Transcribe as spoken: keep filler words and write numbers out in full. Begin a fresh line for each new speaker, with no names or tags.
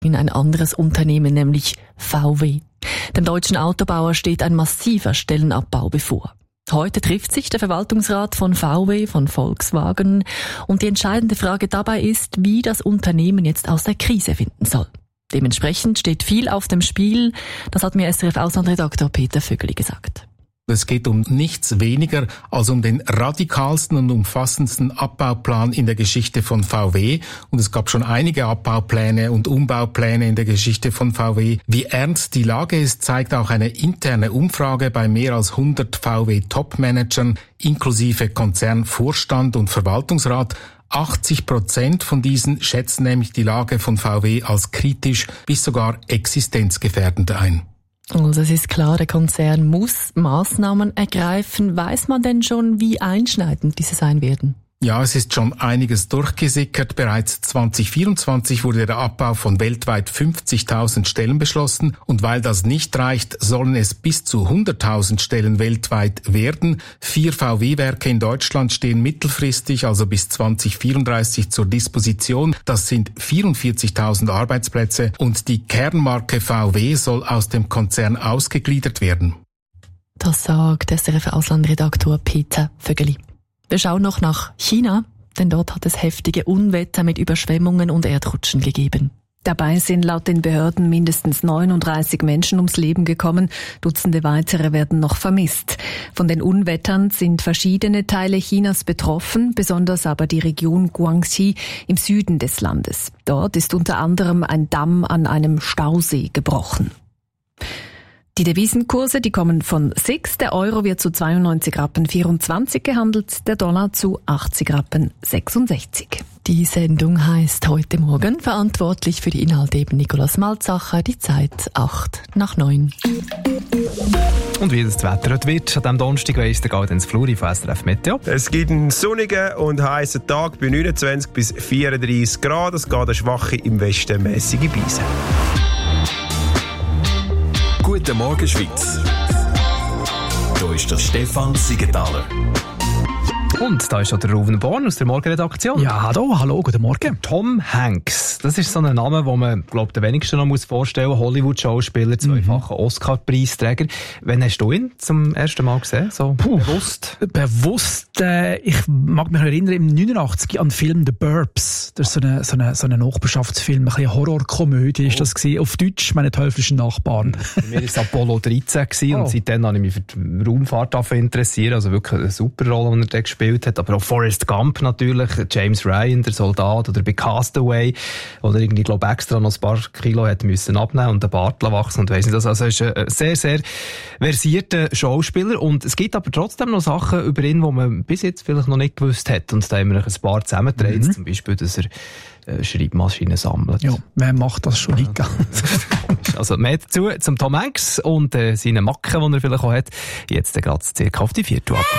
in ein anderes Unternehmen, nämlich V W. Dem deutschen Autobauer steht ein massiver Stellenabbau bevor. Heute trifft sich der Verwaltungsrat von V W, von Volkswagen, und die entscheidende Frage dabei ist, wie das Unternehmen jetzt aus der Krise finden soll. Dementsprechend steht viel auf dem Spiel, das hat mir S R F-Auslandredaktor Peter Vögeli gesagt.
Es geht um nichts weniger als um den radikalsten und umfassendsten Abbauplan in der Geschichte von V W. Und es gab schon einige Abbaupläne und Umbaupläne in der Geschichte von V W. Wie ernst die Lage ist, zeigt auch eine interne Umfrage bei mehr als hundert V W-Top-Managern inklusive Konzernvorstand und Verwaltungsrat. achtzig Prozent von diesen schätzen nämlich die Lage von V W als kritisch bis sogar existenzgefährdend ein.
Also es ist klar, der Konzern muss Maßnahmen ergreifen. Weiß man denn schon, wie einschneidend diese sein werden?
Ja, es ist schon einiges durchgesickert. Bereits zwanzig vierundzwanzig wurde der Abbau von weltweit fünfzigtausend Stellen beschlossen. Und weil das nicht reicht, sollen es bis zu hunderttausend Stellen weltweit werden. Vier V W-Werke in Deutschland stehen mittelfristig, also bis zwanzig vierunddreißig, zur Disposition. Das sind vierundvierzigtausend Arbeitsplätze. Und die Kernmarke V W soll aus dem Konzern ausgegliedert werden.
Das sagt S R F-Auslandredaktor Peter Vögeli. Wir schauen noch nach China, denn dort hat es heftige Unwetter mit Überschwemmungen und Erdrutschen gegeben.
Dabei sind laut den Behörden mindestens neununddreißig Menschen ums Leben gekommen. Dutzende weitere werden noch vermisst. Von den Unwettern sind verschiedene Teile Chinas betroffen, besonders aber die Region Guangxi im Süden des Landes. Dort ist unter anderem ein Damm an einem Stausee gebrochen. Die Devisenkurse, die kommen von sechs. Der Euro wird zu zweiundneunzig Rappen vierundzwanzig gehandelt, der Dollar zu achtzig Rappen sechsundsechzig.
Die Sendung heisst heute Morgen. Verantwortlich für die Inhalte eben Nikolaus Malzacher. Die Zeit acht nach neun.
Und wie das Wetter heute wird, an diesem Donnerstag weiss der Gaudenz Fluri von S R F Meteo.
Es gibt einen sonnigen und heißen Tag bei neunundzwanzig bis vierunddreißig Grad. Es geht eine schwache, im Westen mäßige Brise.
Guten Morgen, Schweiz. Hier ist der Stefan Siegenthaler.
Und da ist auch der Ruven Born aus der Morgenredaktion.
Ja, hallo, hallo, guten Morgen.
Tom Hanks, das ist so ein Name, den man, glaube den wenigsten noch muss vorstellen. Hollywood-Schauspieler, zweifacher mhm. Oscar-Preisträger. Wann hast du ihn zum ersten Mal gesehen? So Puh, bewusst?
Bewusst, äh, ich mag mich erinnern, im neunundachtzig an den Film The Burbs. Das ist so eine, so eine, so eine Nachbarschaftsfilm, ein bisschen Horrorkomödie oh. ist das gewesen. Auf Deutsch, meine teuflischen Nachbarn.
Bei mir war es Apollo dreizehn gewesen, oh. und seitdem habe ich mich für die Raumfahrt interessiert. Also wirklich eine super Rolle, die er da gespielt hat, aber auch Forrest Gump natürlich, James Ryan, der Soldat, oder bei Castaway, wo er irgendwie, glaube ich, extra noch ein paar Kilo hat müssen abnehmen und den Bart wachsen und weiss nicht, also er ist ein sehr, sehr versierter Schauspieler, und es gibt aber trotzdem noch Sachen über ihn, die man bis jetzt vielleicht noch nicht gewusst hat, und da haben wir ein paar zusammengetragen, mhm. zum Beispiel, dass er äh, Schreibmaschinen sammelt.
Ja, wer macht das schon nicht ganz?
Also mehr dazu zum Tom Hanks und äh, seinen Macken, die er vielleicht auch hat, jetzt gerade circa auf die vierte ab.